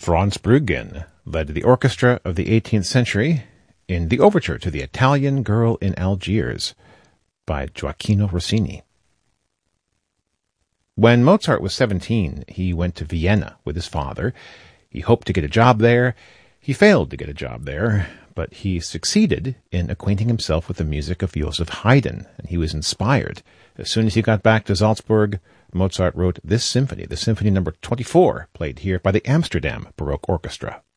Franz Bruggen led the orchestra of the 18th century in the overture to The Italian Girl in Algiers by Gioacchino Rossini. When Mozart was 17, he went to Vienna with his father. He hoped to get a job there. He failed to get a job there, but he succeeded in acquainting himself with the music of Joseph Haydn, and he was inspired. As soon as he got back to Salzburg, Mozart wrote this symphony, the Symphony No. 24, played here by the Amsterdam Baroque Orchestra.